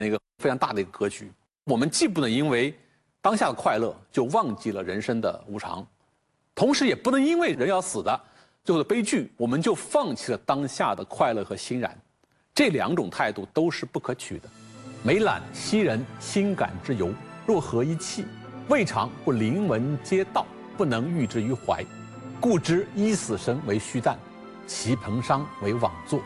一个非常大的一个格局。我们既不能因为当下的快乐就忘记了人生的无常，同时也不能因为人要死的最后的悲剧，我们就放弃了当下的快乐和欣然。这两种态度都是不可取的。每览昔人心感之由，若合一气，未尝不临文皆道，不能喻之于怀。故知医死生为虚诞，其彭殇为枉作。